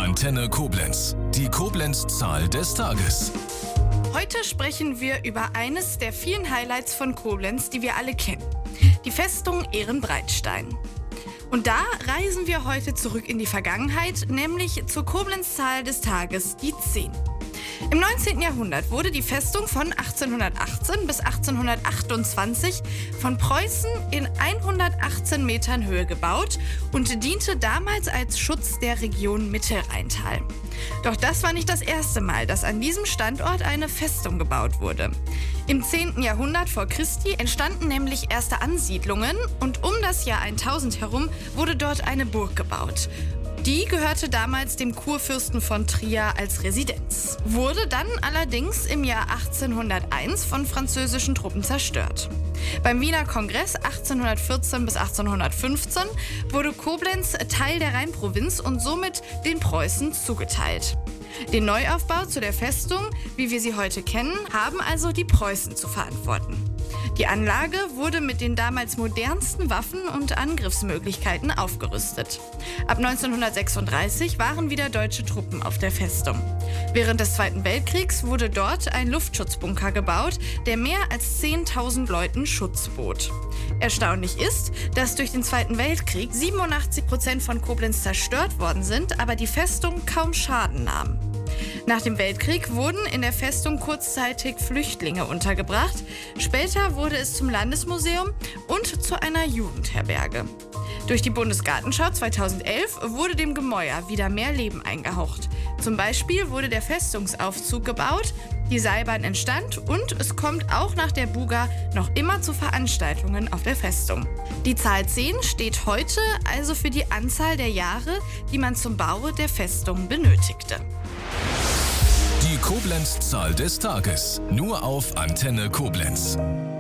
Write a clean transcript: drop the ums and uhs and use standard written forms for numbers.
Antenne Koblenz. Die Koblenz-Zahl des Tages. Heute sprechen wir über eines der vielen Highlights von Koblenz, die wir alle kennen. Die Festung Ehrenbreitstein. Und da reisen wir heute zurück in die Vergangenheit, nämlich zur Koblenz-Zahl des Tages, die 10. Im 19. Jahrhundert wurde die Festung von 1818 bis 1828 von Preußen in 118 Metern Höhe gebaut und diente damals als Schutz der Region Mittelrheintal. Doch das war nicht das erste Mal, dass an diesem Standort eine Festung gebaut wurde. Im 10. Jahrhundert vor Christi entstanden nämlich erste Ansiedlungen und um das Jahr 1000 herum wurde dort eine Burg gebaut. Die gehörte damals dem Kurfürsten von Trier als Residenz, wurde dann allerdings im Jahr 1801 von französischen Truppen zerstört. Beim Wiener Kongress 1814 bis 1815 wurde Koblenz Teil der Rheinprovinz und somit den Preußen zugeteilt. Den Neuaufbau zu der Festung, wie wir sie heute kennen, haben also die Preußen zu verantworten. Die Anlage wurde mit den damals modernsten Waffen und Angriffsmöglichkeiten aufgerüstet. Ab 1936 waren wieder deutsche Truppen auf der Festung. Während des Zweiten Weltkriegs wurde dort ein Luftschutzbunker gebaut, der mehr als 10.000 Leuten Schutz bot. Erstaunlich ist, dass durch den Zweiten Weltkrieg 87% von Koblenz zerstört worden sind, aber die Festung kaum Schaden nahm. Nach dem Weltkrieg wurden in der Festung kurzzeitig Flüchtlinge untergebracht. Später wurde es zum Landesmuseum und zu einer Jugendherberge. Durch die Bundesgartenschau 2011 wurde dem Gemäuer wieder mehr Leben eingehaucht. Zum Beispiel wurde der Festungsaufzug gebaut, die Seilbahn entstand und es kommt auch nach der Buga noch immer zu Veranstaltungen auf der Festung. Die Zahl 10 steht heute also für die Anzahl der Jahre, die man zum Bau der Festung benötigte. Die Koblenz-Zahl des Tages. Nur auf Antenne Koblenz.